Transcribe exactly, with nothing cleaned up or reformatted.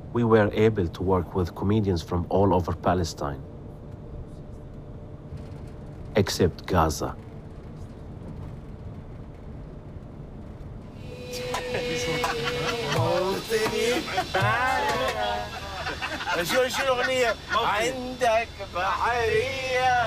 we were able to work with comedians from all over Palestine, except Gaza. شو شو الأغنية؟ عندك بحرية